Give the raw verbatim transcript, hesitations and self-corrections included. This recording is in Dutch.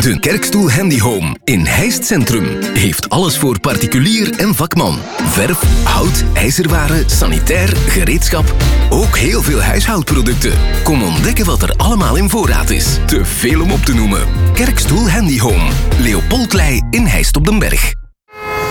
De Kerkstoel Handy Home in Heist Centrum heeft alles voor particulier en vakman. Verf, hout, ijzerwaren, sanitair, gereedschap. Ook heel veel huishoudproducten. Kom ontdekken wat er allemaal in voorraad is. Te veel om op te noemen. Kerkstoel Handy Home. Leopoldlei in Heist op den Berg.